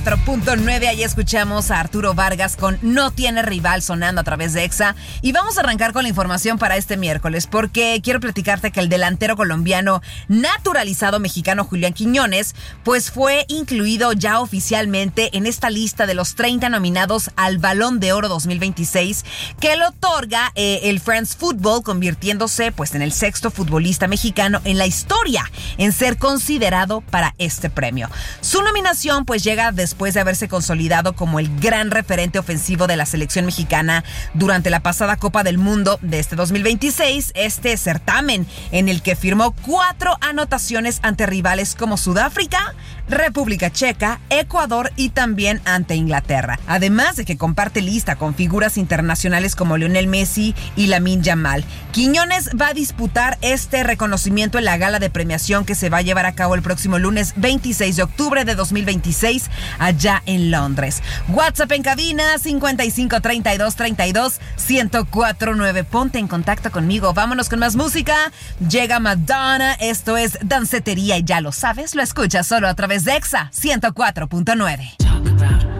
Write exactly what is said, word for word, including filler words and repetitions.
cuatro punto nueve, ahí escuchamos a Arturo Vargas con No Tiene Rival sonando a través de Exa. Y vamos a arrancar con la información para este miércoles, porque quiero platicarte que el delantero colombiano naturalizado mexicano Julián Quiñones, pues fue incluido ya oficialmente en esta lista de los treinta nominados al Balón de Oro dos mil veintiséis, que le otorga eh, el France Football, convirtiéndose pues en el sexto futbolista mexicano en la historia en ser considerado para este premio. Su nominación pues llega después después de haberse consolidado como el gran referente ofensivo de la selección mexicana durante la pasada Copa del Mundo de este dos mil veintiséis, este certamen en el que firmó cuatro anotaciones ante rivales como Sudáfrica, República Checa, Ecuador y también ante Inglaterra. Además de que comparte lista con figuras internacionales como Lionel Messi y Lamine Yamal. Quiñones va a disputar este reconocimiento en la gala de premiación que se va a llevar a cabo el próximo lunes veintiséis de octubre de dos mil veintiséis allá en Londres. WhatsApp en cabina cincuenta y cinco, treinta y dos, treinta y dos, ciento cuatro nueve. Ponte en contacto conmigo. Vámonos con más música. Llega Madonna. Esto es Dancetería y ya lo sabes, lo escuchas solo a través de Exa ciento cuatro punto nueve.